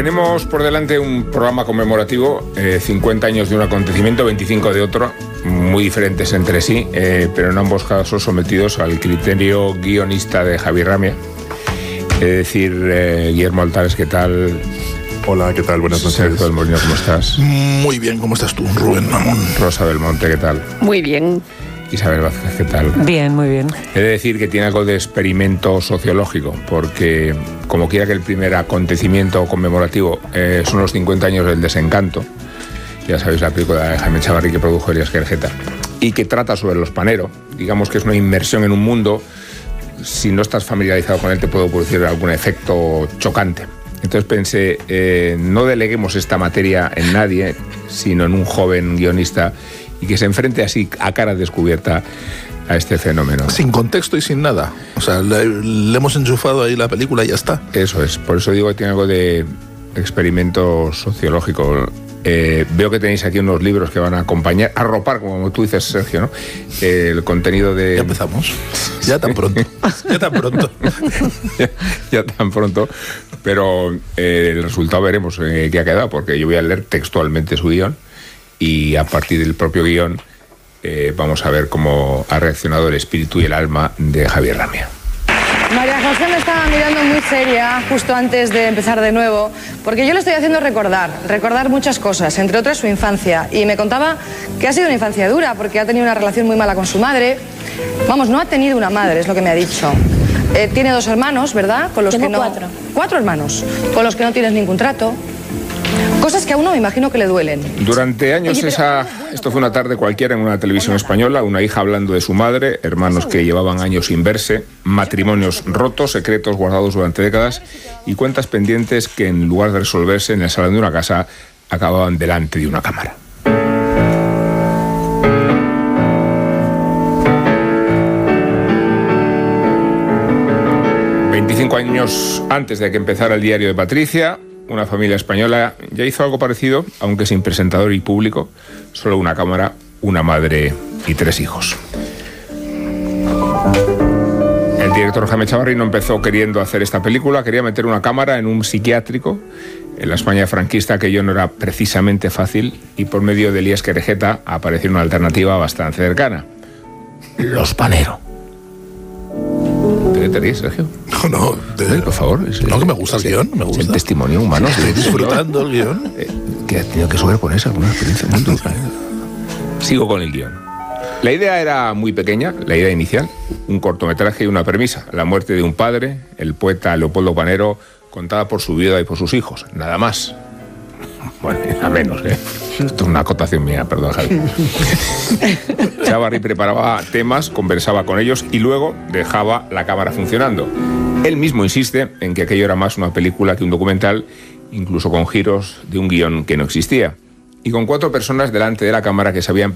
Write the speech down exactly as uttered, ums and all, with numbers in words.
Tenemos por delante un programa conmemorativo, eh, cincuenta años de un acontecimiento, veinticinco de otro, muy diferentes entre sí, eh, pero en ambos casos sometidos al criterio guionista de Javier Ramia. Es decir, eh, Guillermo Altares, ¿qué tal? Hola, ¿qué tal? Buenas noches. Sergio del Molino, ¿cómo estás? Muy bien, ¿cómo estás tú, Rubén Mamón? Rosa Belmonte, ¿qué tal? Muy bien. Isabel Vázquez, ¿qué tal? Bien, muy bien. He de decir que tiene algo de experimento sociológico, porque como quiera que el primer acontecimiento conmemorativo eh, son los cincuenta años del Desencanto, ya sabéis, la película de Jaime Echavarri que produjo Elias Querejeta, y que trata sobre los Panero, digamos que es una inmersión en un mundo, si no estás familiarizado con él te puede producir algún efecto chocante. Entonces pensé, eh, no deleguemos esta materia en nadie, sino en un joven guionista y que se enfrente así a cara descubierta a este fenómeno. Sin contexto y sin nada. O sea, le, le hemos enchufado ahí la película y ya está. Eso es, por eso digo que tiene algo de experimento sociológico. Eh, veo que tenéis aquí unos libros que van a acompañar, arropar, como tú dices, Sergio, ¿no? Eh, el contenido de... Ya empezamos. Ya tan pronto. Ya tan pronto. ya, ya tan pronto. Pero eh, el resultado veremos eh, qué ha quedado, porque yo voy a leer textualmente su guión y a partir del propio guión eh, vamos a ver cómo ha reaccionado el espíritu y el alma de Javier Ramia. María José me estaba mirando muy seria justo antes de empezar de nuevo, porque yo le estoy haciendo recordar, recordar muchas cosas, entre otras su infancia, y me contaba que ha sido una infancia dura, porque ha tenido una relación muy mala con su madre. Vamos, no ha tenido una madre, es lo que me ha dicho. Eh, tiene dos hermanos, ¿verdad? Con los Tengo que no... cuatro. Cuatro hermanos, con los que no tienes ningún trato. Cosas que a uno me imagino que le duelen. Durante años, Oye, pero- esa, esto fue una tarde cualquiera en una televisión española, una hija hablando de su madre, hermanos que llevaban años sin verse, matrimonios rotos, secretos guardados durante décadas y cuentas pendientes que en lugar de resolverse en el salón de una casa, acababan delante de una cámara. veinticinco años antes de que empezara el diario de Patricia, una familia española ya hizo algo parecido, aunque sin presentador y público, solo una cámara, una madre y tres hijos. El director Jaime Echavarri no empezó queriendo hacer esta película, quería meter una cámara en un psiquiátrico en la España franquista, que yo no era precisamente fácil, y por medio de Elias Querejeta apareció una alternativa bastante cercana: Los Panero. ¿De qué te ríes, Sergio? No, no. De, Sí, por favor. Es, no, que me gusta el guión, me es gusta. el testimonio humano. Estoy disfrutando el guión. Eh, que ha tenido que sobreponerse a alguna experiencia muy dura. Sigo con el guión. La idea era muy pequeña, la idea inicial, un cortometraje y una premisa: la muerte de un padre, el poeta Leopoldo Panero, contada por su viuda y por sus hijos, nada más. Bueno, a menos, ¿eh? Esto es una acotación mía, perdón, Javi. Echavarri preparaba temas, conversaba con ellos y luego dejaba la cámara funcionando. Él mismo insiste en que aquello era más una película que un documental, incluso con giros de un guión que no existía. Y con cuatro personas delante de la cámara que sabían